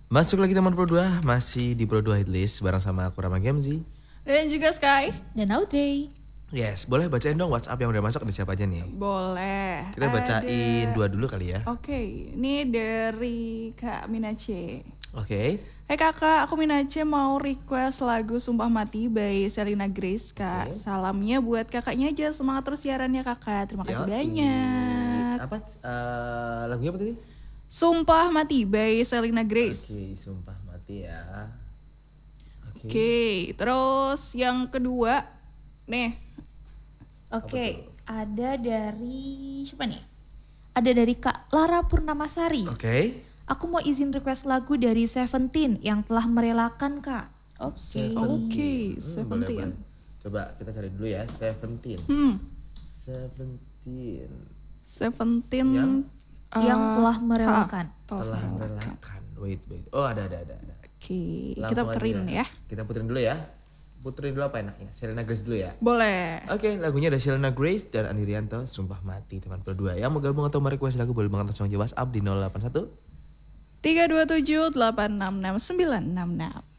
Masuk lagi teman Pro 2, masih di Pro 2 Hitlist bareng sama aku Rama Gemzi. Dan juga Sky. Dan Audrey. Yes, boleh bacain dong WhatsApp yang udah masuk, ada siapa aja nih? Boleh. Kita bacain dua dulu kali ya. Oke, ini dari Kak Minace. Oke. Hai kakak, aku Minace mau request lagu Sumpah Mati by Selena Grace kak. Oke. Salamnya buat kakaknya aja, semangat terus siarannya kakak. Terima kasih banyak. Apa lagunya apa tadi? Sumpah Mati by Selena Grace. Oke, Sumpah Mati ya. Oke, terus yang kedua nih. Oke, ada dari siapa nih? Ada dari Kak Lara Purnamasari. Oke. Aku mau izin request lagu dari Seventeen yang telah merelakan Kak. Oke. Oke, Boleh, Seventeen. boleh. Coba kita cari dulu ya, Seventeen. Seventeen Yang telah merelakan. telah merelakan. Wait. Oh, ada. Oke, Langsung kita aja puterin ya. Kita puterin dulu ya. Puterin dulu apa enaknya? Selena Grace dulu ya. Boleh. Oke, lagunya ada Selena Grace dan Andi Rianto, Sumpah Mati, teman berdua. Yang mau gabung atau merequest lagu boleh banget langsung aja WhatsApp di 081 327 866 966.